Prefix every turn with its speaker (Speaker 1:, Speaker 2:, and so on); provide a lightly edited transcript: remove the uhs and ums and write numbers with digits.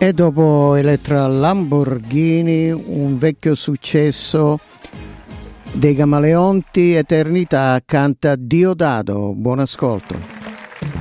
Speaker 1: E dopo Elettra Lamborghini, un vecchio successo dei Camaleonti, Eternità, canta Diodado. Buon ascolto.